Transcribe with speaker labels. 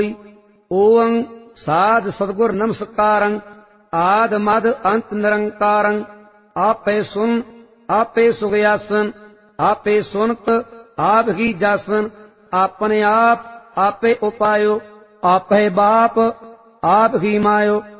Speaker 1: ਓੰ ਸਾਧ ਸਤਿਗੁਰ ਨਮਸਕਾਰੰ। ਆਦ ਮਦ ਅੰਤ ਨਿਰੰਕਾਰੰ। ਆਪੇ ਸੁਨ ਆਪੇ ਸੁਗਿਆਸਨ। ਆਪੇ ਸੁਨਤ ਆਪ ਹੀ ਜਾਸਨ। ਆਪਣੇ ਆਪ ਆਪੇ ਉਪਾਇਓ। ਆਪੇ ਬਾਪ ਆਪ ਹੀ ਮਾਇਓ।